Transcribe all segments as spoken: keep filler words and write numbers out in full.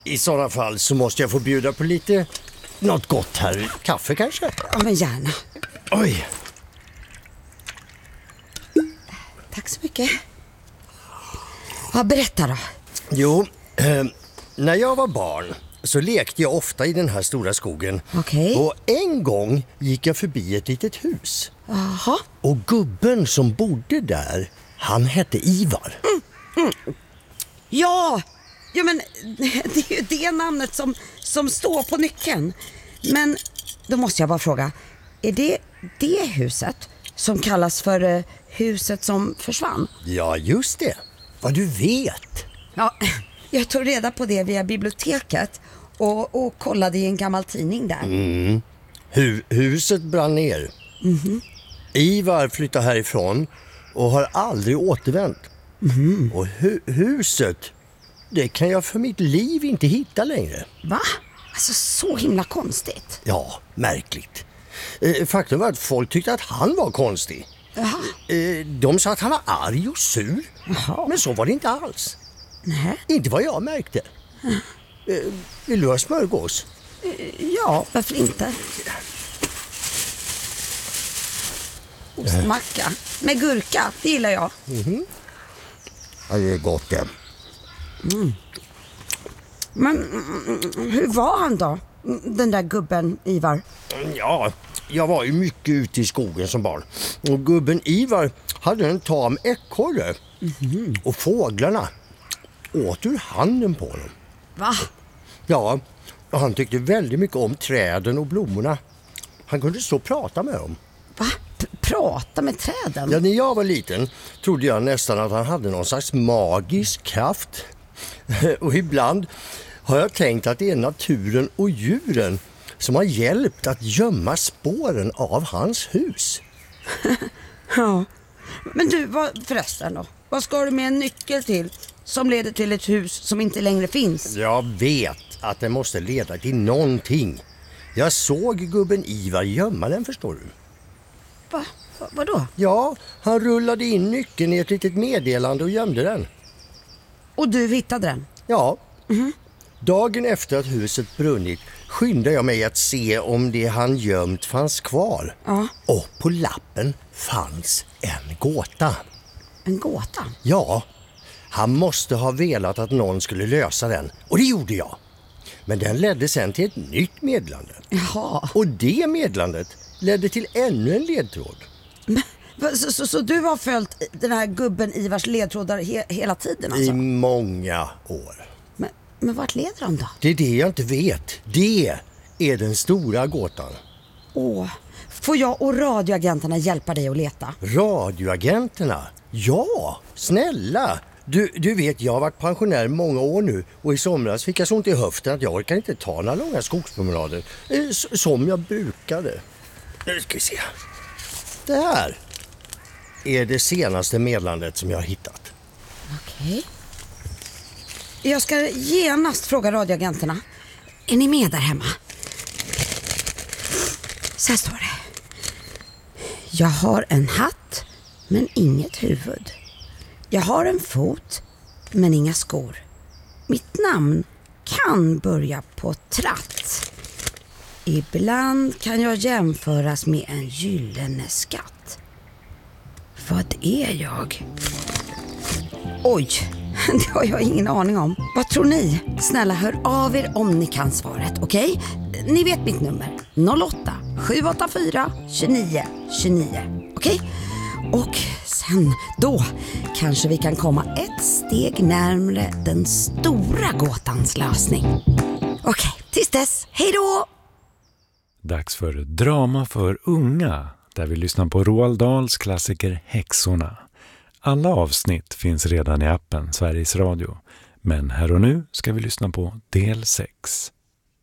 I sådana fall så måste jag få bjuda på lite något gott här. Kaffe kanske? Ja, men gärna. Oj. Tack så mycket. Ja, berätta då. Jo, eh, när jag var barn så lekte jag ofta i den här stora skogen. Okej. Och en gång gick jag förbi ett litet hus. Jaha. Och gubben som bodde där, han hette Ivar. Mm, mm. Ja, ja, men det är ju det namnet som, som står på nyckeln. Men då måste jag bara fråga, är det det huset som kallas för uh, huset som försvann? Ja, just det. Vad du vet. Ja, jag tog reda på det via biblioteket och, och kollade i en gammal tidning där. Mm. Hu- huset brann ner. Mm-hmm. Ivar flyttade härifrån och har aldrig återvänt. Mm. Och hu- huset, det kan jag för mitt liv inte hitta längre. Va? Alltså så himla konstigt. Ja, märkligt. Eh, faktum var att folk tyckte att han var konstig. Jaha. Eh, de sa att han var arg och sur. Jaha. Men så var det inte alls. Nej. Inte vad jag märkte. Eh, vill du ha smörgås? Ja, varför inte? Ostmacka med gurka, det gillar jag. Mm-hmm. Ja, det är gott det. Mm. Men mm, hur var han då? Den där gubben Ivar? Ja, jag var ju mycket ute i skogen som barn. Och gubben Ivar hade en tam ekorre. Mm-hmm. Och fåglarna åt ur handen på honom. Va? Ja, och han tyckte väldigt mycket om träden och blommorna. Han kunde så prata med dem. Va? P- prata med träden? Ja, när jag var liten trodde jag nästan att han hade någon slags magisk kraft. Och ibland har jag tänkt att det är naturen och djuren som har hjälpt att gömma spåren av hans hus. Ja. Men du, vad, förresten då? Vad ska du med en nyckel till som leder till ett hus som inte längre finns? Jag vet att det måste leda till någonting. Jag såg gubben Ivar gömma den, förstår du. Va? Va vadå? Ja, han rullade in nyckeln i ett litet meddelande och gömde den. Och du hittade den? Ja. Mm-hmm. Dagen efter att huset brunnit skyndade jag mig att se om det han gömt fanns kvar. Ja. Och på lappen fanns en gåta. En gåta? Ja, han måste ha velat att någon skulle lösa den. Och det gjorde jag. Men den ledde sen till ett nytt meddelande. Jaha. Och det meddelandet ledde till ännu en ledtråd. Men, så, så, så du har följt den här gubben Ivars ledtrådar he, hela tiden alltså? I många år. Men, men vart leder de då? Det är det jag inte vet. Det är den stora gåtan. Åh, får jag och radioagenterna hjälpa dig att leta? Radioagenterna? Ja, snälla. Du, du vet, jag har varit pensionär många år nu och i somras fick jag så ont i höften att jag orkar inte ta några långa skogspromenader eh, som jag brukade. Nu ska vi se. Det här är det senaste meddelandet som jag har hittat. Okej. Jag ska genast fråga radioagenterna. Är ni med där hemma? Så här står det. Jag har en hatt men inget huvud. Jag har en fot men inga skor. Mitt namn kan börja på tratt. Ibland kan jag jämföras med en gyllene skatt. Vad är jag? Oj, det har jag ingen aning om. Vad tror ni? Snälla hör av er om ni kan svaret, okej? Okay? Ni vet mitt nummer. noll åtta sju åtta fyra tjugonio tjugonio. Okej? Okay? Och sen då kanske vi kan komma ett steg närmare den stora gåtans lösning. Okej, okay, tills dess. Hej då! Dags för drama för unga, där vi lyssnar på Roald Dahls klassiker Häxorna. Alla avsnitt finns redan i appen Sveriges Radio, men här och nu ska vi lyssna på del sex.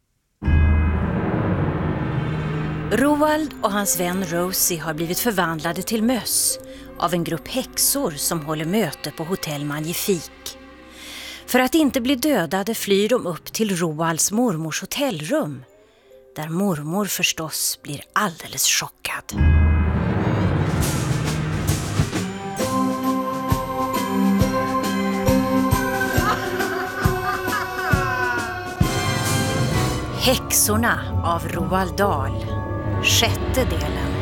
Roald och hans vän Rosie har blivit förvandlade till möss av en grupp häxor som håller möte på Hotell Magnifik. För att inte bli dödade flyr de upp till Roalds mormors hotellrum, där mormor förstås blir alldeles chockad. Häxorna av Roald Dahl. Sjätte delen.